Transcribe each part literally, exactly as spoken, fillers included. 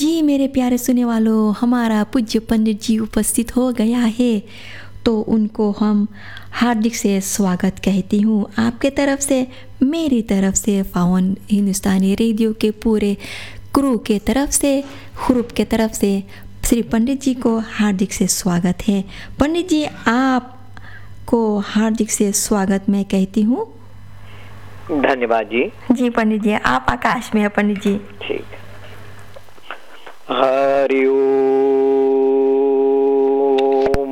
जी मेरे प्यारे सुने वालों, हमारा पूज्य पंडित जी उपस्थित हो गया है, तो उनको हम हार्दिक से स्वागत कहती हूँ आपके तरफ से, मेरी तरफ से, पावन हिंदुस्तानी रेडियो के पूरे क्रू के तरफ से, ग्रुप के तरफ से श्री पंडित जी को हार्दिक से स्वागत है। पंडित जी आपको हार्दिक से स्वागत मैं कहती हूँ। धन्यवाद जी। जी पंडित जी, आप आकाश में है पंडित जी। ठीक। हरि ओम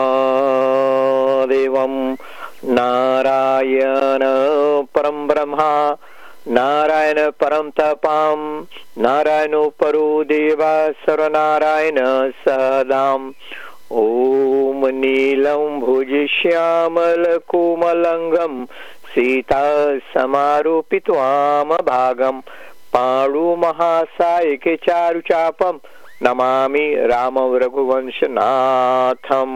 महादेवम नारायण परम ब्रह्मा नारायण परम तपाम नारायणो परो देवा सर्वनारायण सदाम ओम नीलम भुज श्यामल कोमलंगम सीता समारोपित्वाम भागम पाणु महासायके चारु चापम नमामि राम रघुवंशनाथम।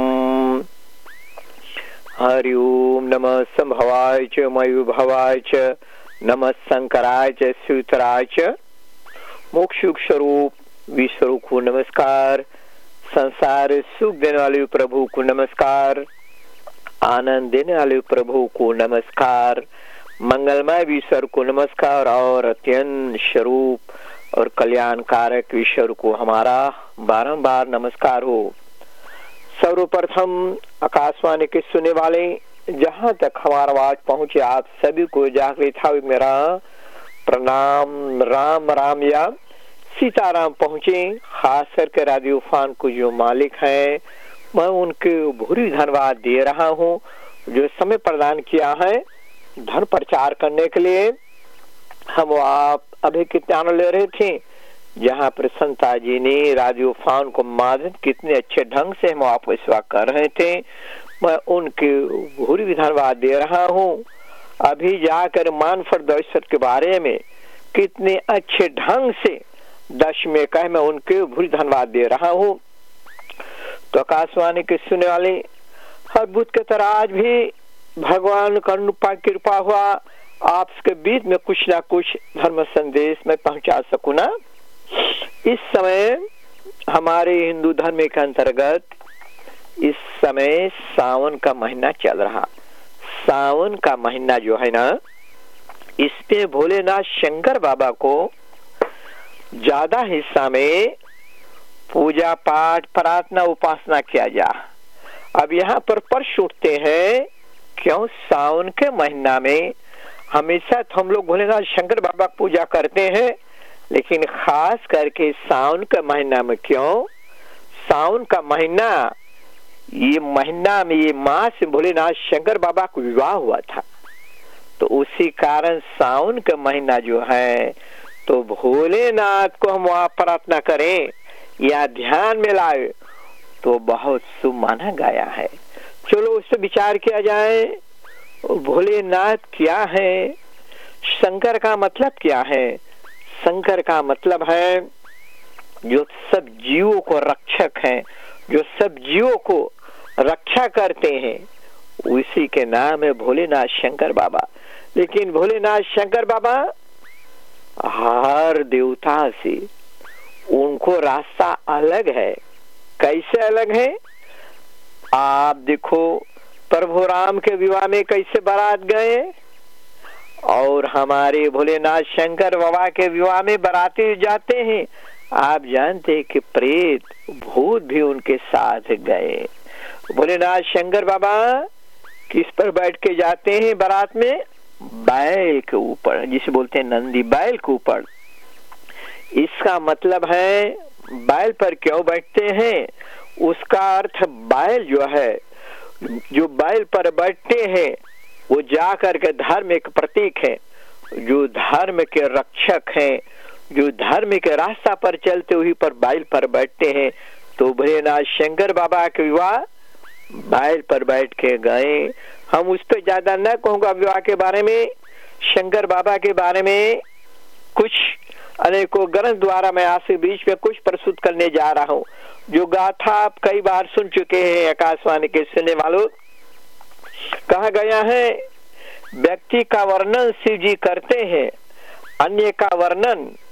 हरि ओम नमः संभवाय च मयूभवाय च नमः शंकराय च सूतराय च मोक्ष स्वरूप विश्वरूप को नमस्कार। संसार सुख देने वाले प्रभु को नमस्कार। आनंद देने वाले प्रभु को नमस्कार। मंगलमय ईश्वर को नमस्कार और अत्यंत स्वरूप और कल्याणकारक ईश्वर को हमारा बारंबार नमस्कार हो। सर्वप्रथम आकाशवाणी के सुनने वाले, जहां तक हमारा आवाज पहुंचे आप सभी को जागृत था मेरा प्रणाम। राम राम या सीताराम पहुंचे, खास करके रेडियो फान को जो मालिक हैं, मैं उनके भूरी धन्यवाद दे रहा हूं जो समय प्रदान किया है धर्म प्रचार करने के लिए। हम आप अभी कितने आनंद ले रहे थे, जहाँ प्रसन्नता जी ने रेडियो फान को माध्यम कितने अच्छे ढंग से हम आपको सेवा कर रहे थे, मैं उनके भूरी धन्यवाद दे रहा हूँ। अभी जाकर मानफर दर्शन के बारे में कितने अच्छे ढंग से दश में कह मैं उनके भूरी धन्यवाद दे रहा हूँ। तो आकाशवाणी के सुनने वाले, हर बुध के तरह आज भी भगवान का कृपा हुआ आपके बीच में कुछ ना कुछ धर्म संदेश में पहुंचा सकूं ना। इस समय हमारे हिंदू धर्म के अंतर्गत इस समय सावन का महीना चल रहा। सावन का महीना जो है ना, इसमें भोलेनाथ शंकर बाबा को ज्यादा हिस्सा में पूजा पाठ प्रार्थना उपासना किया जा। अब यहाँ पर प्रश्न उठते हैं, क्यों सावन के महीना में हमेशा तो हम लोग भोलेनाथ शंकर बाबा की पूजा करते हैं, लेकिन खास करके सावन के महीना में क्यों? सावन का महीना, ये महीना में ये मास में भोलेनाथ शंकर बाबा को विवाह हुआ था, तो उसी कारण सावन का महीना जो है, तो भोलेनाथ को हम वहाँ प्रार्थना करें या ध्यान में लाए तो बहुत शुभ माना गया है। चलो उस पर विचार किया जाए। भोलेनाथ क्या है? शंकर का मतलब क्या है? शंकर का मतलब है जो सब जीवों को रक्षक हैं, जो सब जीवों को रक्षा करते हैं, उसी के नाम है भोलेनाथ शंकर बाबा। लेकिन भोलेनाथ शंकर बाबा हर देवता से उनको रास्ता अलग है। कैसे अलग है? आप देखो, प्रभु राम के विवाह में कैसे बारात गए, और हमारे भोलेनाथ शंकर बाबा के विवाह में बाराती जाते हैं। आप जानते हैं कि प्रेत भूत भी उनके साथ गए। भोलेनाथ शंकर बाबा किस पर बैठ के जाते हैं बारात में? बैल के ऊपर, जिसे बोलते हैं नंदी, बैल के ऊपर। इसका मतलब है बैल पर क्यों बैठते हैं? उसका अर्थ बैल जो है, जो बैल पर बैठते हैं वो जाकर के धर्म एक प्रतीक है, जो धर्म के रक्षक हैं, जो धर्म के रास्ता पर चलते हुए पर बैल पर बैठते हैं। तो भोलेनाथ शंकर बाबा के विवाह बैल पर बैठ के गए। हम उस पर ज्यादा न कहूँगा विवाह के बारे में। शंकर बाबा के बारे में कुछ अनेकों ग्रंथ द्वारा मैं आपसे बीच में कुछ प्रस्तुत करने जा रहा हूँ, जो गाथा आप कई बार सुन चुके हैं आकाशवाणी के सुनने वालों। कहा गया है, व्यक्ति का वर्णन शिव जी करते हैं, अन्य का वर्णन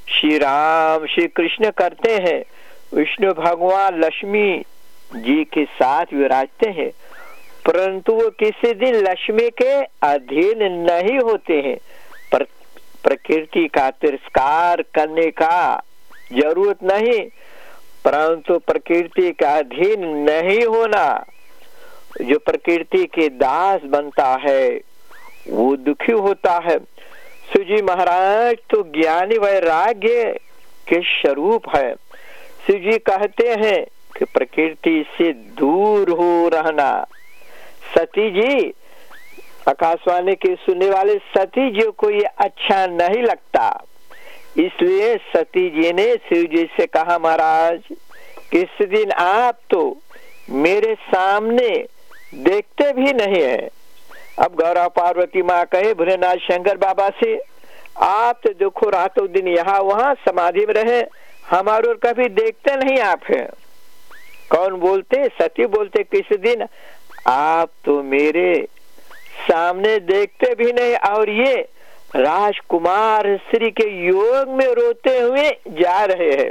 श्री राम श्री कृष्ण करते हैं, विष्णु भगवान लक्ष्मी जी के साथ विराजते हैं, परंतु वो किसी दिन लक्ष्मी के अधीन नहीं होते हैं। पर प्रकृति का तिरस्कार करने का जरूरत नहीं, परंतु प्रकृति का अधीन नहीं होना। जो प्रकृति के दास बनता है वो दुखी होता है। शिवजी महाराज तो ज्ञानी वैराग्य के स्वरूप है। शिवजी कहते हैं कि प्रकृति से दूर हो रहना। सती जी, आकाशवाणी के सुनने वाले सती जी को ये अच्छा नहीं लगता, इसलिए सती जी ने शिव जी से कहा, महाराज किस दिन आप तो मेरे सामने देखते भी नहीं है। अब गौरा पार्वती माँ कहे भोलेनाथ शंकर बाबा से, आप तो देखो रातों दिन यहाँ वहाँ समाधि में रहे, हमारे और कभी देखते नहीं आप हैं। कौन बोलते? सती बोलते, किस दिन आप तो मेरे सामने देखते भी नहीं, और ये राजकुमार श्री के योग में रोते हुए जा रहे हैं।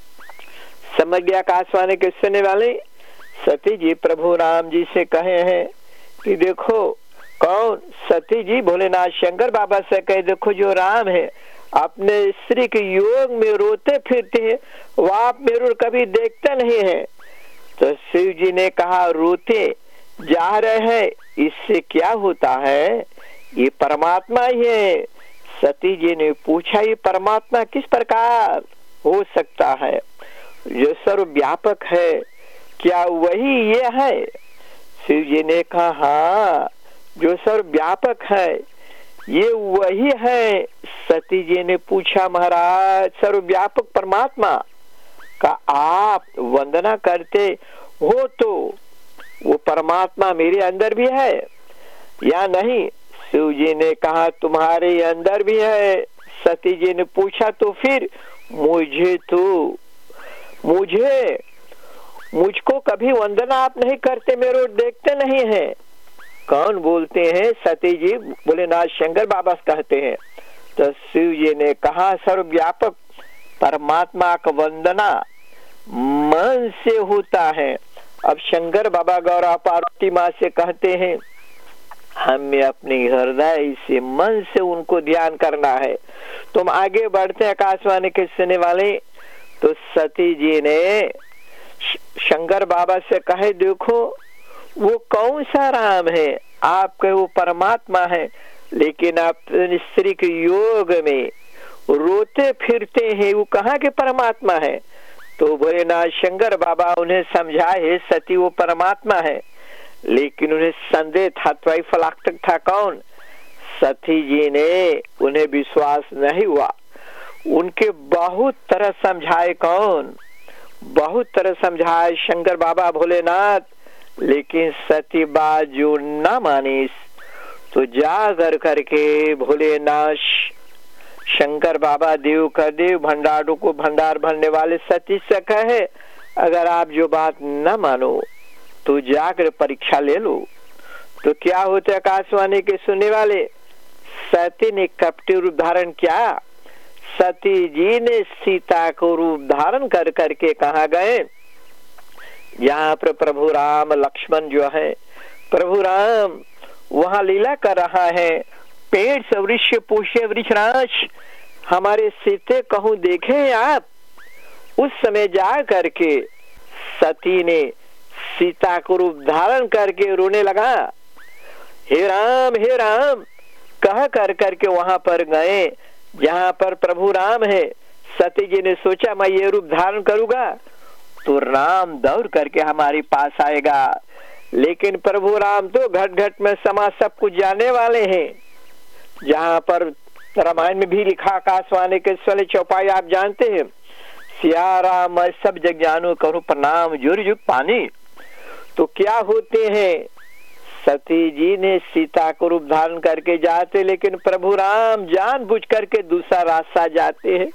समझ गया आकाशवाणी के सुनने वाले? सती जी प्रभु राम जी से कहे हैं कि देखो, कौन? सती जी भोलेनाथ शंकर बाबा से कहे, देखो जो राम है अपने स्त्री के योग में रोते फिरते हैं, वो आप मेरे कभी देखते नहीं है। तो शिव जी ने कहा, रोते जा रहे हैं, इससे क्या होता है? ये परमात्मा ही है। सती जी ने पूछा, ये परमात्मा किस प्रकार हो सकता है? जो सर्वव्यापक है, क्या वही ये है? शिव जी ने कहा, हाँ, जो सर्वव्यापक है ये वही है। सती जी ने पूछा, महाराज सर्वव्यापक परमात्मा का आप वंदना करते हो तो वो परमात्मा मेरे अंदर भी है या नहीं? शिव जी ने कहा, तुम्हारे अंदर भी है। सती जी ने पूछा, तो फिर मुझे तो मुझे मुझको कभी वंदना आप नहीं करते, मेरे देखते नहीं है। कौन बोलते हैं? सती जी भोलेनाथ शंकर बाबा कहते हैं। तो शिव जी ने कहा, सर्वव्यापक परमात्मा का वंदना मन से होता है। अब शंकर बाबा गौरा पार्वती माँ से कहते हैं, हमें अपने हृदय से मन से उनको ध्यान करना है। तुम आगे बढ़ते आकाशवाणी के सुनने वाले। तो सती जी ने शंकर बाबा से कहे, देखो वो कौन सा राम है? आप कहे वो परमात्मा है, लेकिन आप स्त्री के योग में रोते फिरते हैं, वो कहाँ के परमात्मा है? तो भोलेनाथ शंकर बाबा उन्हें समझाए, सती वो परमात्मा है, लेकिन उन्हें संदेह था, तो फलाक्तक था। कौन? सती जी ने उन्हें विश्वास नहीं हुआ। उनके बहुत तरह समझाए। कौन? बहुत तरह समझाए शंकर बाबा भोलेनाथ, लेकिन सती बात जो न मानी, तो जाकर करके भोलेनाथ शंकर बाबा देव का देव भंडारों को भंडार भरने वाले सती से कहे, अगर आप जो बात न मानो तो जाकर परीक्षा ले लो। तो क्या होता है आकाशवाणी के सुनने वाले? सती ने कपटी रूप धारण किया। सती जी ने सीता को रूप धारण कर करके कहा गए, यहाँ पर प्रभु राम लक्ष्मण जो है, प्रभु राम वहाँ लीला कर रहा है, पेड़ से वृक्ष पूछे वृक्षराज, हमारे सीते कहूँ देखे आप? उस समय जा करके सती ने सीता को रूप धारण करके रोने लगा, हे राम हे राम कह कर करके वहां पर गए जहां पर प्रभु राम है। सती जी ने सोचा, मैं ये रूप धारण करूंगा तो राम दौड़ करके हमारे पास आएगा, लेकिन प्रभु राम तो घट घट में समा सब कुछ जाने वाले हैं। जहां पर रामायण में भी लिखा, आकाशवाणी के स्वले चौपाई आप जानते हैं, सिया राम मैं सब जग जानू करूं प्रणाम जुर जुग पानी। तो क्या होते हैं, सती जी ने सीता को रूप धारण करके जाते, लेकिन प्रभु राम जानबूझ करके दूसरा रास्ता जाते हैं।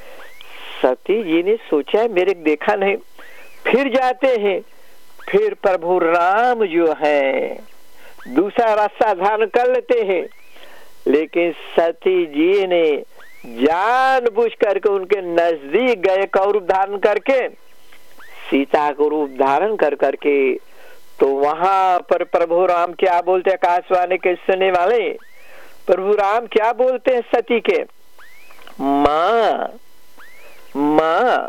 सती जी ने सोचा मेरे देखा नहीं, फिर जाते हैं, फिर प्रभु राम जो है दूसरा रास्ता धारण कर लेते हैं, लेकिन सती जी ने जानबूझ करके उनके नजदीक गए का रूप धारण करके, सीता को रूप धारण कर करके। तो वहां पर प्रभु राम क्या बोलते हैं, आकाशवाणी के सुनने वाले प्रभु राम क्या बोलते हैं सती के, माँ माँ।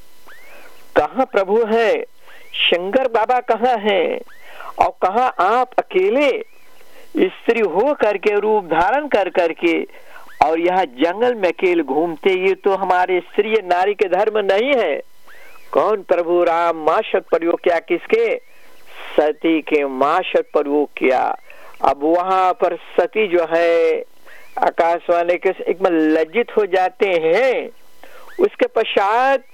कहाँ प्रभु है, शंकर बाबा कहाँ है, और कहाँ आप अकेले स्त्री हो करके रूप धारण कर करके और यह जंगल में अकेले घूमते, ये तो हमारे स्त्री नारी के धर्म नहीं है। कौन प्रभु राम माँ शब्द प्रयोग किया, किसके, सती के माँ शब्द प्रयोग किया। अब वहां पर सती जो है आकाशवाणी के एक में लज्जित हो जाते हैं। उसके पश्चात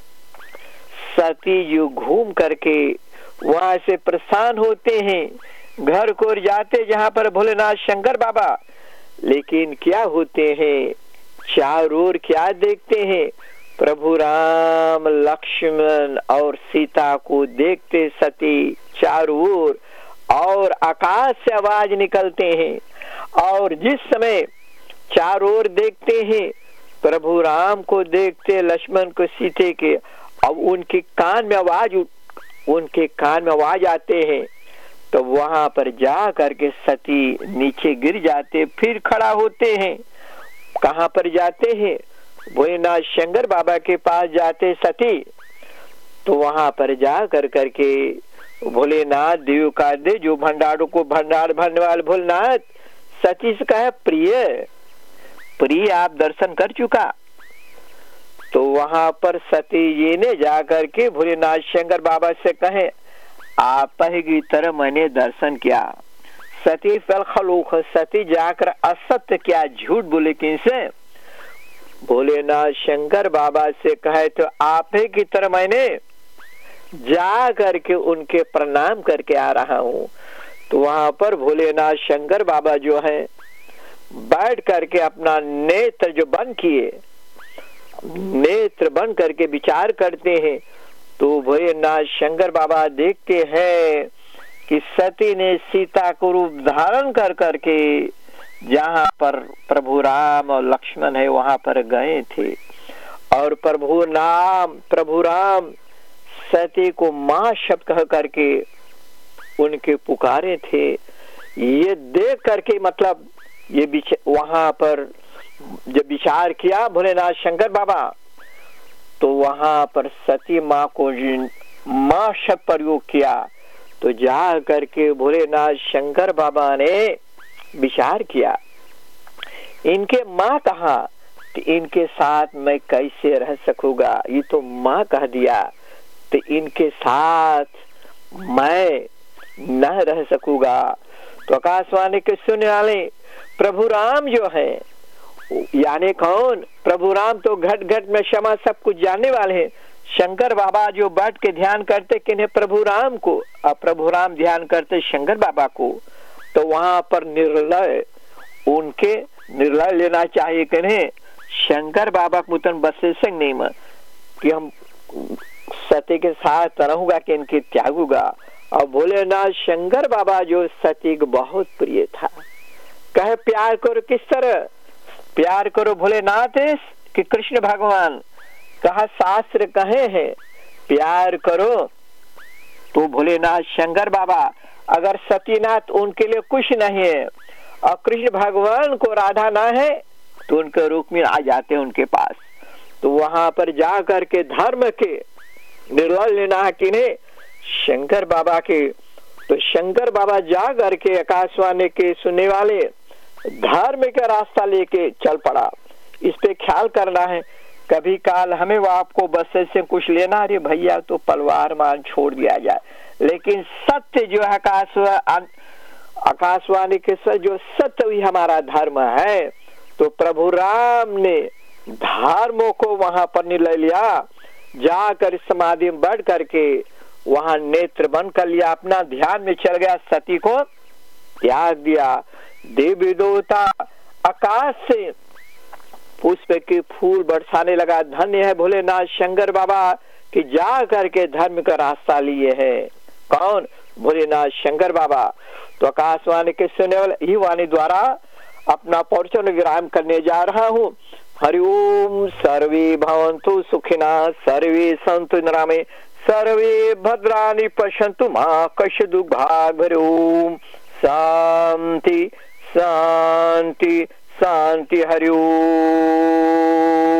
सती जो घूम करके वहां से प्रस्थान होते हैं, घर को जाते जहां पर भोलेनाथ शंकर बाबा। लेकिन क्या होते हैं, चारों ओर क्या देखते हैं, प्रभु राम लक्ष्मण और सीता को देखते सती चारों ओर, और आकाश से आवाज निकलते हैं। और जिस समय चारों ओर देखते हैं, प्रभु राम को देखते, लक्ष्मण को, सीते के, अब उनके कान में आवाज उनके कान में आवाज आते हैं। तो वहां पर जा करके सती नीचे गिर जाते, फिर खड़ा होते हैं। कहां पर जाते हैं, भोलेनाथ शंकर बाबा के पास जाते सती। तो वहां पर जा कर करके भोलेनाथ देव का दे जो भंडारों को भंडार भरने वाले भोलेनाथ, सती से कहा, प्रिय प्रिय आप दर्शन कर चुका। तो वहां पर सती जी ने जा करके भोलेनाथ शंकर बाबा से कहे, आप की तरह मैंने दर्शन किया। सती फल खलूख, सती जाकर असत्य क्या झूठ बोले किनसे, भोलेनाथ शंकर बाबा से कहे तो आप ही की तरह मैंने जा करके उनके प्रणाम करके आ रहा हूँ। तो वहां पर भोलेनाथ शंकर बाबा जो है बैठ करके अपना नेत्र जो बंद किए, नेत्र बंद करके विचार करते हैं। तो भोलेनाथ शंकर बाबा देखते हैं कि सती ने सीता को रूप धारण कर करके जहाँ पर प्रभु राम और लक्ष्मण है वहां पर गए थे, और प्रभु नाम प्रभु राम सती को माँ शब्द कह करके उनके पुकारे थे। ये देख करके मतलब ये वहां पर जब विचार किया भोलेनाथ शंकर बाबा, तो वहां पर सती माँ को माँ शब्द प्रयोग किया। तो जा करके भोलेनाथ शंकर बाबा ने विचार किया, इनके माँ कहा कि इनके साथ मैं कैसे रह सकूंगा, ये तो माँ कह दिया, तो इनके साथ मैं न रह सकूंगा। तो आकाशवाणी के सुनने वाले प्रभु राम जो है, यानी कौन, प्रभु राम तो घट घट में क्षमा सब कुछ जानने वाले हैं। शंकर बाबा जो बैठ के ध्यान करते किन्हें, प्रभु राम को, और प्रभु राम ध्यान करते शंकर बाबा को। तो वहां पर निर्लय उनके निर्लय लेना चाहिए किन्हें, शंकर बाबा को मुतन बसे से नहीं मन कि हम सती के साथ रहूंगा कि इनके त्यागूंगा। और भोलेनाथ शंकर बाबा जो सती को बहुत प्रिय था, कहे प्यार करो, किस तरह प्यार करो भोलेनाथ कि कृष्ण भगवान, कहा शास्त्र कहे हैं प्यार करो। तो भोलेनाथ शंकर बाबा अगर सतीनाथ उनके लिए कुछ नहीं है और कृष्ण भगवान को राधा ना है तो उनके रूप में आ जाते हैं उनके पास। तो वहां पर जा करके धर्म के निर्णय लेना किन्हें, शंकर बाबा के। तो शंकर बाबा जा करके आकाशवाणी के सुनने वाले धर्म का रास्ता लेके चल पड़ा। इस पे ख्याल करना है, कभी काल हमें वो आपको बस से कुछ लेना, अरे भैया तो पलवार मान छोड़ दिया जाए, लेकिन सत्य जो है आकाशवा आकाशवाणी के सर जो सत्य ही हमारा धर्म है। तो प्रभु राम ने धर्मों को वहां पर निर्णय लिया, जाकर समाधि में बैठ करके वहां नेत्र बंद कर लिया, अपना ध्यान में चल गया, सती को त्याग दिया। देवी देवता आकाश से पुष्प के फूल बरसाने लगा। धन्य है भोलेनाथ शंकर बाबा कि जा करके धर्म का रास्ता लिए है। कौन, भोलेनाथ शंकर बाबा। तो आकाशवाणी के सुनने वाले ही वाणी द्वारा अपना प्रवचन विराम करने जा रहा हूँ। हरि ओम। सर्वे भवन्तु सुखिनः, सर्वे सन्तु निरामये, सर्वे भद्राणि पश्यन्तु, मा कश्चित् दुःखभाग्। हरि ओम। शांति शांति शांति। हरि ओम।